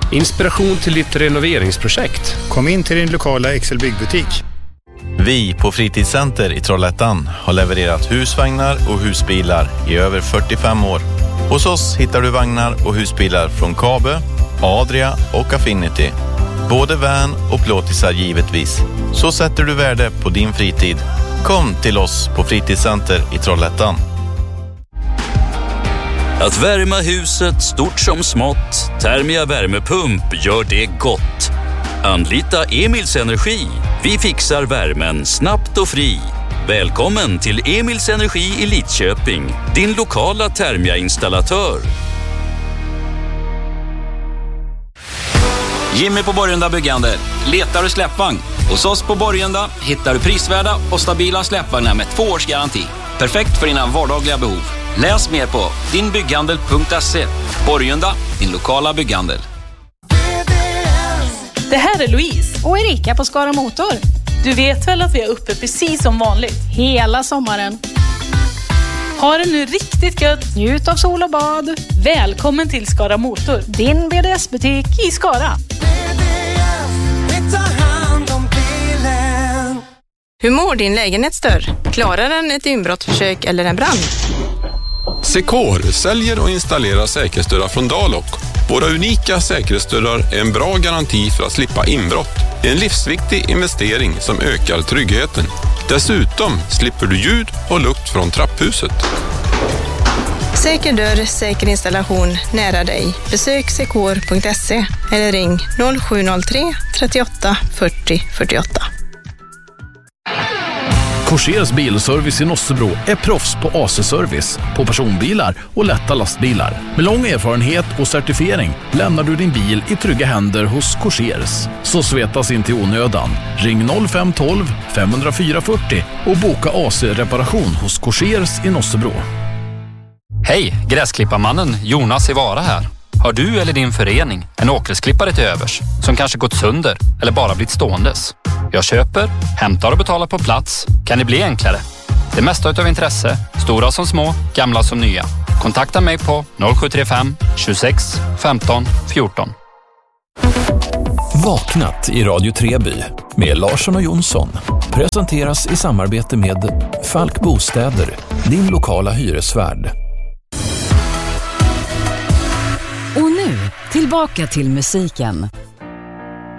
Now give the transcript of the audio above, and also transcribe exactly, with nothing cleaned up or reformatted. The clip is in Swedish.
Inspiration till ditt renoveringsprojekt. Kom in till din lokala Excel byggbutik. Vi på Fritidscenter i Trollhättan har levererat husvagnar och husbilar i över fyrtiofem år. Hos oss hittar du vagnar och husbilar från Kabe, Adria och Affinity. Både van och plåtisar givetvis. Så sätter du värde på din fritid. Kom till oss på Fritidscenter i Trollhättan. Att värma huset stort som smått, Thermia värmepump gör det gott. Anlita Emils Energi. Vi fixar värmen snabbt och fri. Välkommen till Emils Energi i Lidköping, din lokala Thermia-installatör. Jimmy på Borgenda Byggande. Letar du släppvagn? Hos oss på Borgenda hittar du prisvärda och stabila släppvagnar med två års garanti. Perfekt för dina vardagliga behov. Läs mer på dinbygghandel punkt se. Borgenda, din lokala bygghandel. Det här är Louise och Erika på Skara Motor. Du vet väl att vi är uppe precis som vanligt hela sommaren. Ha det nu riktigt gött. Njut av sol och bad. Välkommen till Skara Motor, din B D S-butik i Skara. Hur mår din lägenhetsdörr? Klarar den ett inbrottsförsök eller en brand? Secor säljer och installerar säkerhetsdörrar från Dalok. Våra unika säkerhetsdörrar är en bra garanti för att slippa inbrott. En livsviktig investering som ökar tryggheten. Dessutom slipper du ljud och lukt från trapphuset. Säker dörr, säker installation nära dig. Besök secor punkt se eller ring noll sju noll tre trettioåtta fyrtio fyrtioåtta. Korsers bilservice i Nossebro är proffs på A C-service på personbilar och lätta lastbilar. Med lång erfarenhet och certifiering lämnar du din bil i trygga händer hos Korsers. Så svetas inte i onödan. Ring noll fem ett två fem noll fyra fyrtio och boka A C-reparation hos Korsers i Nossebro. Hej, gräsklipparmannen Jonas i Vara här. Har du eller din förening en åkgräsklippare till övers som kanske gått sönder eller bara blivit ståendes? Jag köper, hämtar och betalar på plats. Kan det bli enklare? Det mesta utav intresse, stora som små, gamla som nya. Kontakta mig på noll sju tre fem tjugosex femton fjorton. Vaknat i Radio Treby med Larsson och Jonsson presenteras i samarbete med Falk Bostäder, din lokala hyresvärd. Och nu, tillbaka till musiken.